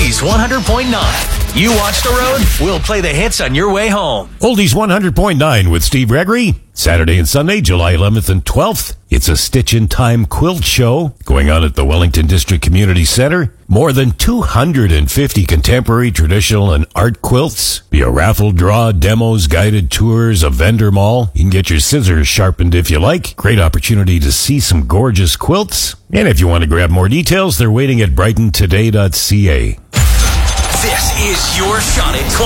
Oldies 100.9. You watch the road, we'll play the hits on your way home. Oldies 100.9 with Steve Gregory. Saturday and Sunday, July 11th and 12th. It's a Stitch in Time quilt show going on at the Wellington District Community Center. More than 250 contemporary, traditional, and art quilts. Be a raffle draw, demos, guided tours, a vendor mall. You can get your scissors sharpened if you like. Great opportunity to see some gorgeous quilts. And if you want to grab more details, they're waiting at brightontoday.ca. This is your shot at